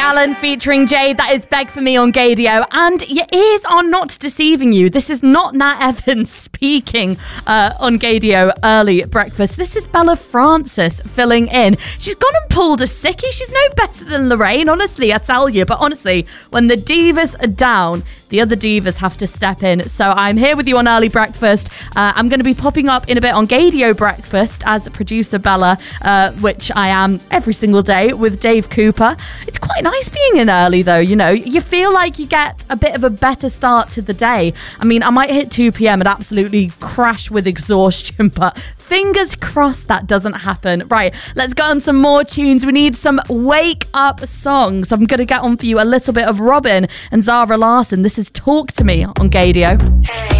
Allen featuring Jade. That is Beg For Me on Gaydio. And your ears are not deceiving you. This is not Nat Evans speaking on Gaydio early breakfast. This is Bella Francis filling in. She's gone and pulled a sickie. She's no better than Lorraine, honestly, I tell you. But honestly, when the divas are down, the other divas have to step in. So I'm here with you on early breakfast. I'm going to be popping up in a bit on Gaydio breakfast as producer Bella, which I am every single day with Dave Cooper. It's quite nice being in early though, you know. You feel like you get a bit of a better start to the day. I mean, I might hit 2 p.m. and absolutely crash with exhaustion, but fingers crossed that doesn't happen. Right, let's go on some more tunes. We need some wake up songs. I'm going to get on for you a little bit of Robin and Zara Larsson. This is Talk to Me on Gaydio.